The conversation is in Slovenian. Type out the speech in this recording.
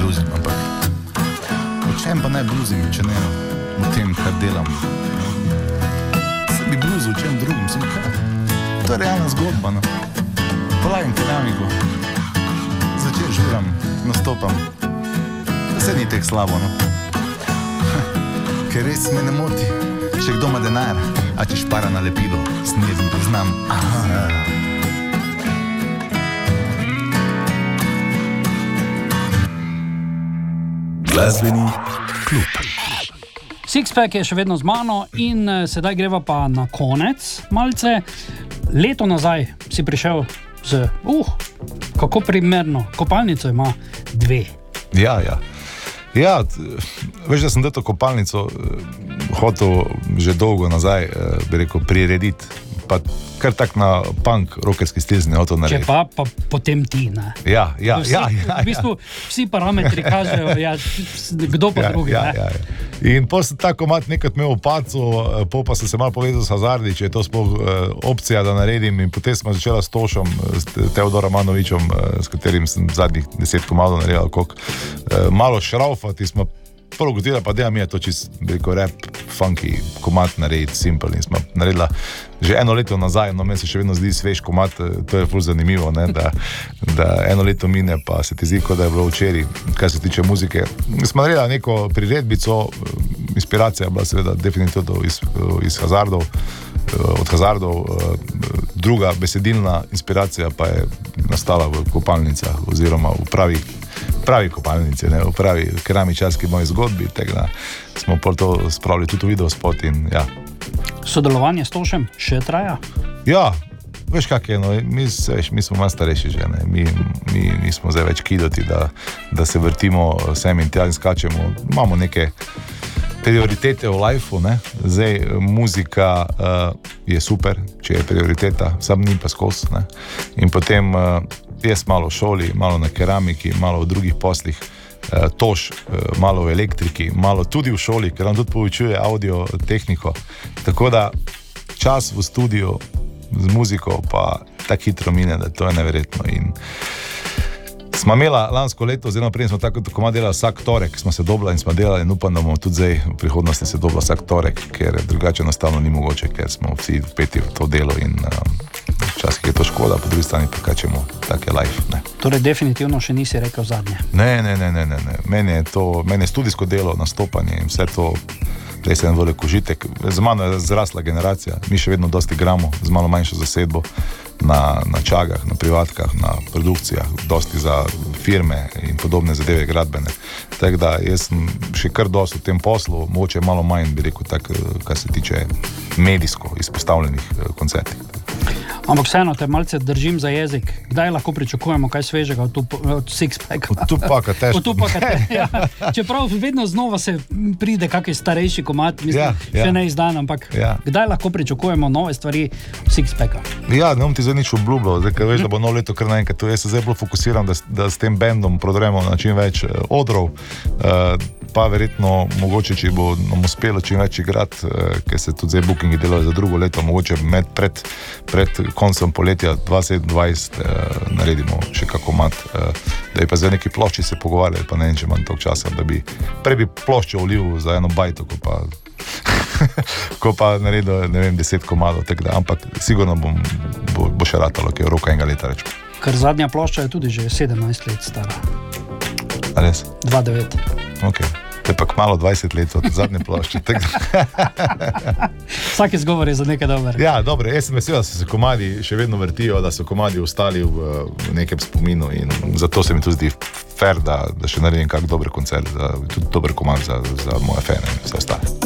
bluzim, ampak o čem pa ne bluzim, če ne o tem, kar delam. Se bi bluzil o čem drugim, sem kaj. To je realna zgodba, no. Polagam keramiko, začel žuram, nastopam. Vse ni tek slabo, no. Ker res me ne moti, če kdo ima denar, a če špara na lepilo, snezim priznam. Glasbeni klub. Sixpack je še vedno z mano in sedaj greva pa na konec malce. Leto nazaj si prišel z, kako primerno, kopalnico ima 2. Ja, veš, da sem to kopalnico hotel že dolgo nazaj, bi rekel, prirediti, pa kar tak na punk, rockerski stil z hotel narediti. Če pa potem ti, ne? Ja. V bistvu vsi parametri kažejo, kdo pa drugi, ne? Ja. In potem sem ta komad nekaj imel v pacu, pa sem se malo povezal s Hazardi, če je to sploh opcija, da naredim, in potem smo začela s Tošom, s Teodorom Manovičem, s katerim sem zadnjih 10 komadov naredil, malo šraufati smo prvo gotila, pa da mi je to čist, rekel, rap, funky komad narediti, simple, in smo naredila že 1 leto nazaj, no meni se še vedno zdi svež komad, to je ful zanimivo, ne, da 1 leto mine, pa se ti zdi, kot da je bilo včeraj, kar se tiče muzike. Smo naredila neko priredbico, inspiracija je bila seveda definitivno iz Hazardov, od Hazardov, druga besedilna inspiracija pa je nastala v kopalnicah oziroma v pravi kopalnici, ne, v pravi keramičarski moji zgodbi, tako da smo pol to spravili tudi v video spot in ja. Sodelovanje s Tošem še traja? Ja, veš kak je, no, mi smo malo starejši že, ne, mi nismo zdaj več kidati, da se vrtimo sem in tja in skačemo, imamo neke prioritete v lifeu, ne, zdaj muzika je super, če je prioriteta, sam ni pa skos, ne, in potem jaz malo v šoli, malo na keramiki, malo v drugih poslih, Toš malo v elektriki, malo tudi v šoli, ker on tudi poučuje audio tehniko, tako da čas v studiu z muziko pa tako hitro mine, da to je neverjetno. In smo imela lansko leto, oziroma prej smo tako komad delali vsak torek, smo se dobila in smo delali in upam, da bomo tudi zdaj v prihodnosti se dobila vsak torek, ker drugače enostavno ni mogoče, ker smo vsi vpeti v to delo in včasih je to škoda, po drugi strani pa kačemo take life, ne. Torej definitivno še nisi rekel zadnje? Ne. Meni je studijsko delo, nastopanje in vse to res je en velik užitek. Z mano je zrasla generacija, mi še vedno dosti igramo z malo manjšo zasedbo na čagah, na privatkah, na produkcijah, dosti za firme in podobne zadeve gradbene. Tako da jaz sem še kar dosti v tem poslu, mogoče malo manj, bi rekel, tak, kar se tiče medijsko izpostavljenih koncertih. Ampak vseeno te malce držim za jezik. Kdaj lahko pričakujemo kaj svežega od Sixpacka? Od Tupaka težko. Ja. Čeprav vedno znova se pride kakšen starejši komad, mislim, še ne izdan, ampak kdaj lahko pričakujemo nove stvari Sixpacka? Ja, ne bom ti zdaj nič obljubljal, zdaj, ker veš, da bo novo leto kar naenkrat. Jaz se zdaj bolj fokusiram, da s tem bandom prodremo na čim več odrov, pa verjetno mogoče, če bo nam uspelo čim več igrati, ker se tudi zdaj bookingi delajo za drugo leto, mogoče pred koncem poletja 2027 naredimo še kako mat, da bi pa zdaj neki plošči se pogovarjali, pa ne vem, če imam toliko časa, da bi prej bi ploščo vlil za eno bajto, ko pa naredil, ne vem, 10 komadov, tako da, ampak sigurno bo še ratalo, ki je roka enega leta rečemo. Ker zadnja plošča je tudi že 17 let stara. A res? 2009. Ok, to je pa kmalo 20 let od zadnje plošče. Vsak izgovor je za nekaj dober. Ja, dobro, jaz sem vesel, da se komadi še vedno vrtijo, da so komadi ostali v nekem spominu in zato se mi tu zdi fair, da še naredim kak dober koncert, tudi dober komad za moje fane in vse ostale.